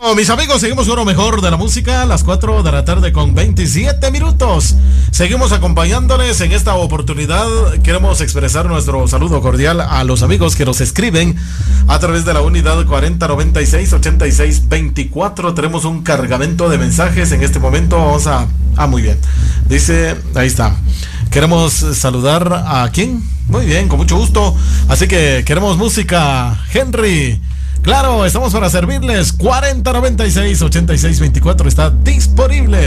Mis amigos, seguimos con lo mejor de la música a las 4 de la tarde con 27 minutos. Seguimos acompañándoles en esta oportunidad. Queremos expresar nuestro saludo cordial a los amigos que nos escriben a través de la unidad 4096-8624. Tenemos un cargamento de mensajes en este momento. Vamos a... muy bien. Dice, ahí está. Queremos saludar a ¿quién? Muy bien, con mucho gusto. Así que queremos música, Henry. Claro, estamos para servirles. 4096-8624 está disponible.